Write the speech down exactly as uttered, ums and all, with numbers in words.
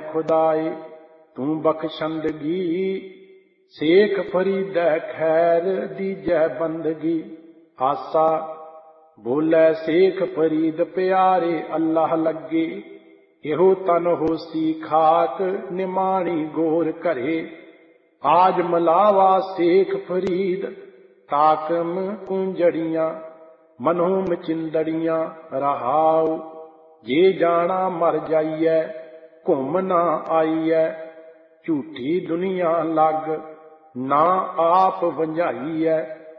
खुदाए तू बख्शंदगी। शेख फरीदै खैर दीजै बंदगी। आसा बोलै शेख फरीद प्यारे अल्लाह लगे। इहो तन होसी खाक निमाणी गोर करे। आज मलावा शेख फरीद ताकम कुंजड़ियां मनो मचिंदड़ियां रहाओ। जे जाना मर जाइए घुम ना आईए। झूठी दुनिया लग ना आप वंझाई है।